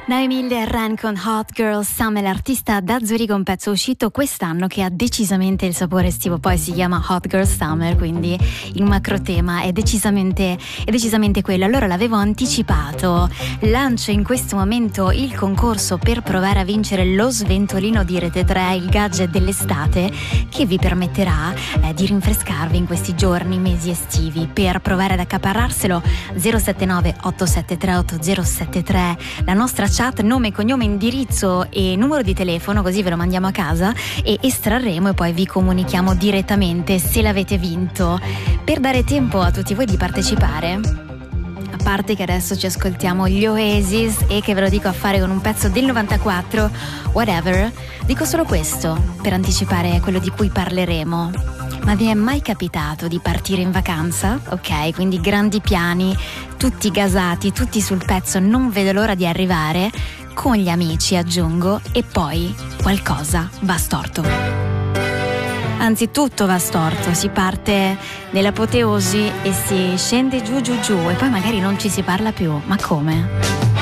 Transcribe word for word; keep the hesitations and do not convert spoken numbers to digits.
Noemi Ran con Hot Girl Summer, l'artista da Zurigo, un pezzo uscito quest'anno che ha decisamente il sapore estivo, poi si chiama Hot Girl Summer, quindi il macro tema è decisamente, è decisamente quello. Allora l'avevo anticipato, lancio in questo momento il concorso per provare a vincere lo sventolino di Rete tre, il gadget dell'estate che vi permetterà eh, di rinfrescarvi in questi giorni, mesi estivi. Per provare ad accaparrarselo zero sette nove otto sette tre otto zero sette tre, la nostra chat, nome, cognome, indirizzo e numero di telefono, così ve lo mandiamo a casa e estrarremo e poi vi comunichiamo direttamente se l'avete vinto. Per dare tempo a tutti voi di partecipare, a parte che adesso ci ascoltiamo gli Oasis e che ve lo dico a fare con un pezzo del novantaquattro, Whatever, dico solo questo per anticipare quello di cui parleremo. Ma vi è mai capitato di partire in vacanza? Ok, quindi grandi piani, tutti gasati, tutti sul pezzo, non vedo l'ora di arrivare, con gli amici aggiungo, e poi qualcosa va storto. Anzi, tutto va storto, si parte nell'apoteosi e si scende giù giù giù e poi magari non ci si parla più. Ma come?